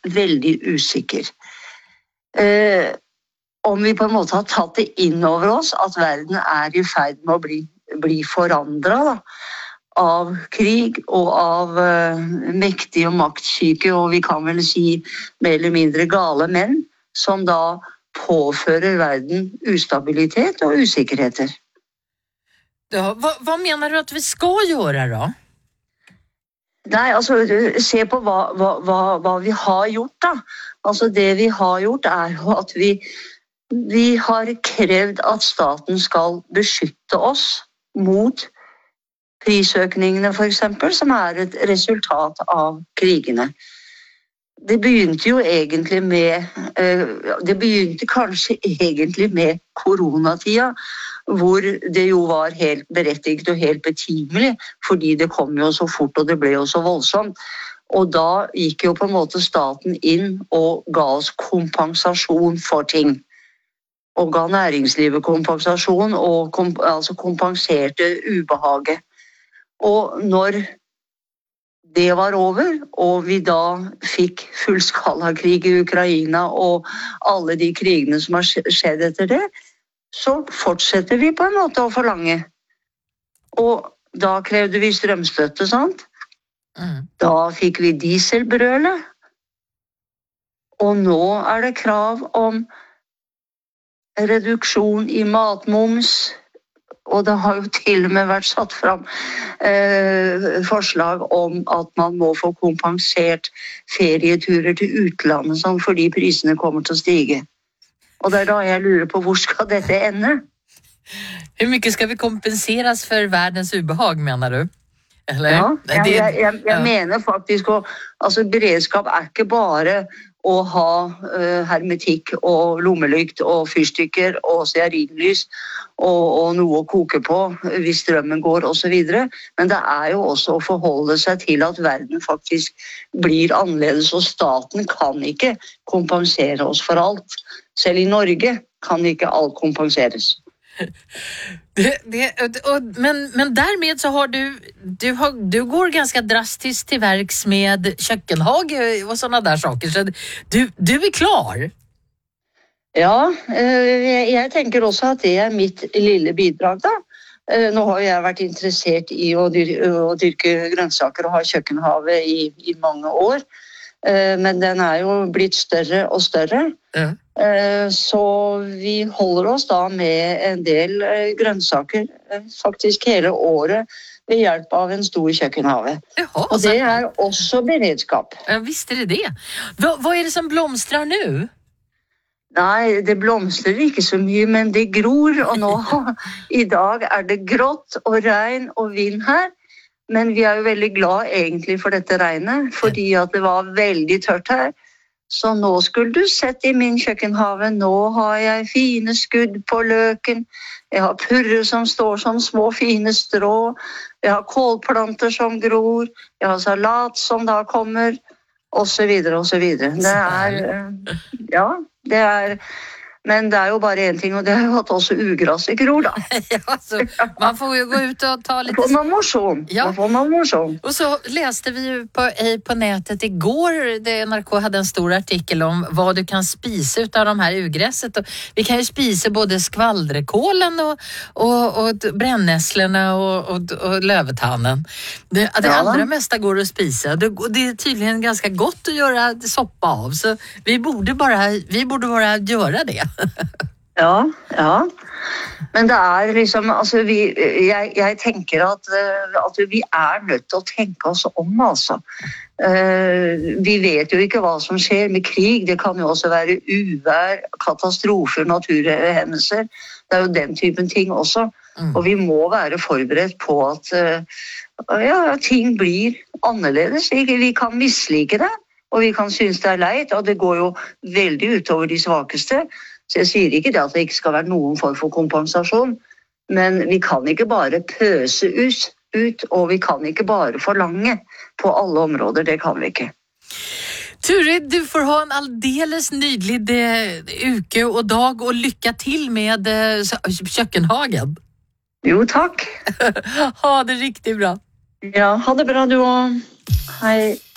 veldig usikker. Om vi på en måte har tatt det inn over oss, at verden I ferd med å bli forandret da, av krig og av mektige og maktsyke, og vi kan vel si mer eller mindre gale menn, som da påfører verden ustabilitet og usikkerheter. Ja, vad menar du att vi ska göra då? Nei, altså, se på hva vi har gjort da. Altså, det vi har gjort jo at vi har krevd at staten skal beskytte oss mot prisøkningene for eksempel, som et resultat av krigene. Det begynte jo egentlig kanskje egentlig med koronatida, hvor det jo var helt berettiget og helt betimelig, fordi det kom jo så fort og det ble jo så voldsomt. Og da gikk jo på en måte staten inn og ga oss kompensasjon for ting. Og ga næringslivet kompensasjon og altså kompenserte ubehaget. Og når det var over, og vi da fikk fullskalakrig I Ukraina og alle de krigene som har skjedd etter det, så fortsetter vi på en måte å forlange. Og da krevde vi strømstøtte, sant? Da fikk vi dieselbrølet. Og nå det krav om reduksjon I matmoms, og det har jo til og med vært satt fram forslag om at man må få kompensert ferieturer til utlandet, sånn, fordi prisene kommer til å stige. Og det da jeg lurer på, hvor skal dette ende? Hur mycket ska vi kompenseras för världens ubehag, menar du? Eller? Ja, jeg mener faktisk altså beredskap ikke bare å ha hermetikk og lommelykt og fyrstikker og stearinlys og noe å koke på hvis strømmen går og så videre, men det jo også å forholde seg til at verden faktisk blir annerledes, og staten kan ikke kompensere oss for alt. Selv I Norge kan ikke alt kompenseres. Men därmed så har du går ganska drastiskt till verks med kökkenhage och sådana där saker, så du klar. Ja, jeg tenker også at det mitt lille bidrag da. Nå har jeg vært interessert I å dyrke grønnsaker og ha kjøkkenhave I mange år, men den jo blitt større og større. Ja. Så vi holder oss da med en del grønnsaker faktisk hele året ved hjelp av en stor kjøkkenhave. Jaha, og det også beredskap. Ja, visst det det. Vad det som blomstrar nu? Nei, det blomstrer ikke så mye, men det gror, og nå I dag det grått og regn og vind her. Men vi jo veldig glad egentlig for dette regnet, fordi at det var veldig tørt her. Så nå skulle du sett I min kjøkkenhave, nå har jeg fine skudd på løken, jeg har purre som står som små fine strå, jeg har kålplanter som gror, jeg har salat som da kommer, og så videre, og så videre. Det ja, det men det jo bare en ting, og det jo at også ugras gror da. Ja, så man får jo gå ut og ta litt... Får man morsjon. Ja. Får man morsjon. Og så läste vi ju på nätet igår, NRK hade en stor artikel om vad du kan spisa utav de här ugräset. Och vi kan ju spisa både skvaldrekålen och brännässlorna och lövetannen. Det allra mesta går att spisa. Det tydligen ganska gott att göra soppa av, så vi borde bara göra det. Ja. Men det liksom, altså jeg tenker at vi nødt til å tenke oss om, altså. Vi vet jo ikke hva som skjer med krig, det kan jo også være uvær, katastrofer, naturhendelser, det jo den typen ting også, og vi må være forberedt på at ting blir annerledes, vi kan mislike det, og vi kan synes det leit, og det går jo veldig utover de svakeste. Så jeg sier ikke det at det ikke skal være noen form for kompensasjon, men vi kan ikke bare pøse ut, og vi kan ikke bare forlange på alle områder, det kan vi ikke. Turid, du får ha en aldeles nydelig uke og dag, og lycka till med kökkenhagen. Jo, takk. Ha det riktigt bra. Ja, ha det bra du også. Hei.